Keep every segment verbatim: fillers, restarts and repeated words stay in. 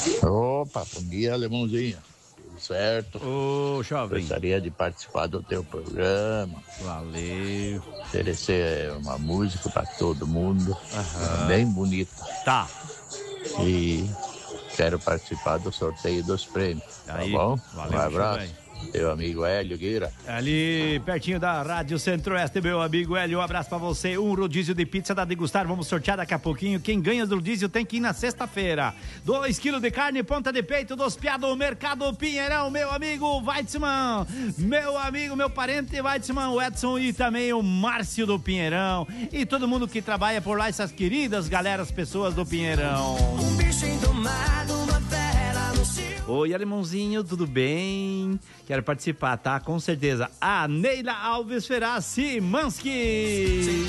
Opa, bom dia, alemãozinho. Tudo certo? Ô, jovem. Gostaria de participar do teu programa. Valeu. Oferecer uma música para todo mundo. Aham. Bem bonita. Tá. E quero participar do sorteio dos prêmios. Aí, tá bom? valeu, Um abraço. jovem. Teu amigo Hélio Guira. Ali pertinho da Rádio Centro-Oeste, meu amigo Hélio, um abraço pra você. Um rodízio de pizza da Degustar, vamos sortear daqui a pouquinho. Quem ganha do rodízio tem que ir na sexta-feira. Dois quilos de carne, ponta de peito dos piados, Mercado Pinheirão, meu amigo Weitzman. Meu amigo, meu parente Weitzman, o Edson e também o Márcio do Pinheirão. E todo mundo que trabalha por lá, essas queridas galera, as pessoas do Pinheirão. Um bicho indomado, uma fera no cio. Oi, alemãozinho, tudo bem? Quero participar, tá? Com certeza. A Neila Alves Ferrazzi Mansky.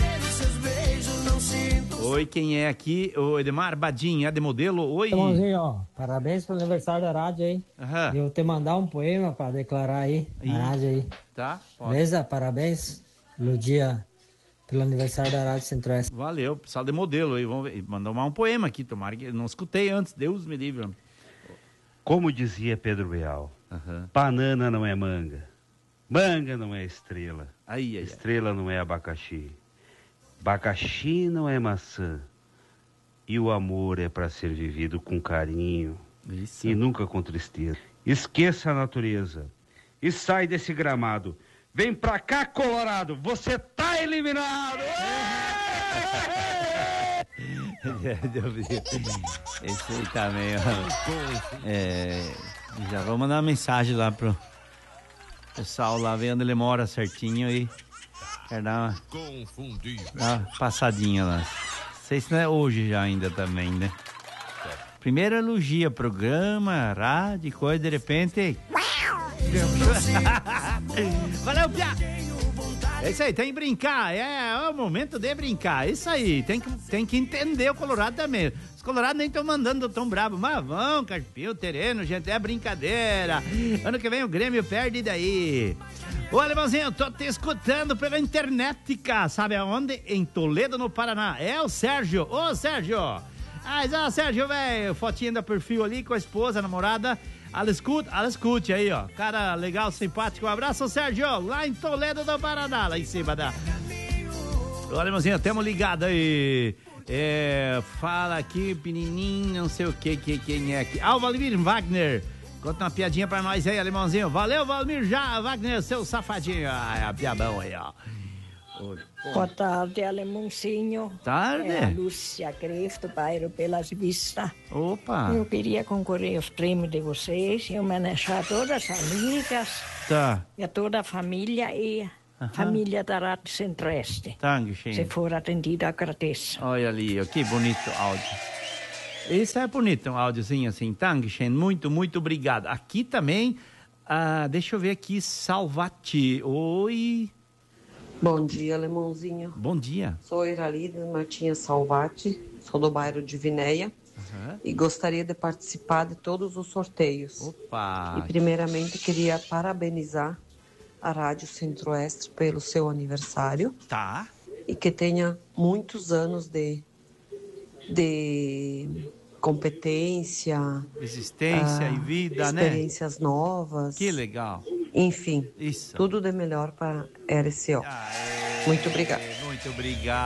Oi, quem é aqui? O Edmar Badinha, de modelo. Oi. Alemãozinho, ó, parabéns pelo aniversário da rádio aí. Aham. Eu vou te mandar um poema pra declarar aí, Ih. na rádio aí. Tá? Pode. Beleza? Parabéns pelo dia, pelo aniversário da Rádio Centro-Oeste. Valeu, pessoal de modelo aí. Vamos ver. Mandou um poema aqui, tomara que... Não escutei antes, Deus me livre. Como dizia Pedro Bial, Aham. banana não é manga, manga não é estrela, Aí, aí, aí. estrela não é abacaxi, abacaxi não é maçã, e o amor é para ser vivido com carinho Isso. e nunca com tristeza. Esqueça a natureza e sai desse gramado. Vem pra cá, Colorado, você tá eliminado! Esse aí também, ó. É, já vou mandar uma mensagem lá pro pessoal lá, vendo ele mora certinho e quer dar uma, dar uma passadinha lá. Não sei se não é hoje já ainda também, né? Primeiro elogia programa, rádio, coisa, de repente... Valeu, Pia! É isso aí, tem que brincar, é, é o momento de brincar, é isso aí, tem que, tem que entender o Colorado também. Os Colorados nem estão mandando tão bravo, mas vão, Carpio, terreno, gente, é brincadeira. Ano que vem o Grêmio perde daí. Ô, Alemãozinho, eu tô te escutando pela internet, cara, sabe aonde? Em Toledo, no Paraná. É o Sérgio, ô Sérgio. Ah, ó, Sérgio, velho, fotinha da perfil ali com a esposa, a namorada. Ela escuta, ela escute aí, ó. Cara legal, simpático. Um abraço, Sérgio, lá em Toledo do Paraná, lá em cima da... Olha, irmãozinho, tamo ligado aí. É, fala aqui, pequenininho, não sei o que, que quem é aqui. Ah, o Valmir Wagner. Conta uma piadinha pra nós aí, alemãozinho. Valeu, Valmir já, Wagner, seu safadinho. Ah, é piabão aí, ó. Oi. Boa tarde, alemãozinho. Tarde. É a Lúcia Greff, do bairro Pelas Vistas. Opa. Eu queria concorrer aos prêmios de vocês e homenagear todas as amigas Tá. e a toda a família e a família da Rádio Centro-Oeste. Tá, Se for atendida, agradeço. olha ali, ó, que bonito áudio. Esse é bonito, um áudiozinho assim. Dankeschön, muito, muito obrigado. Aqui também, ah, deixa eu ver aqui, Salvati. Oi. Bom dia, alemãozinho. Bom dia. Sou Iralida Martinha Salvati, sou do bairro de Vinéia Uhum. e gostaria de participar de todos os sorteios. Opa. E primeiramente queria parabenizar a Rádio Centro-Oeste pelo seu aniversário. Tá. E que tenha muitos anos de, de competência, Existência ah, e vida, né? experiências novas. Que legal. Enfim, Isso. tudo de melhor para a R C O. Ah, é... Muito obrigada. Muito obrigado.